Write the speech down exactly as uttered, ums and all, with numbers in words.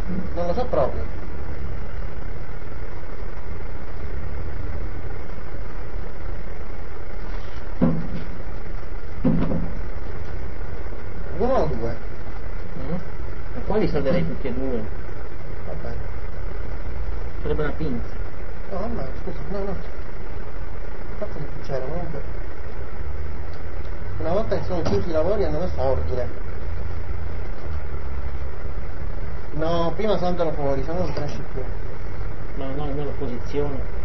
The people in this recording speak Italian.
Non lo so proprio. Uno o due? Mm? E qua li salverei tutti e due. Vabbè. Sarebbe una pinza. No, ma scusa, no, no. Fatto che c'era comunque. Una volta che sono chiusi i lavori hanno messo ordine. No, prima saltano fuori, se no non cresci più. No, no, io lo posiziono.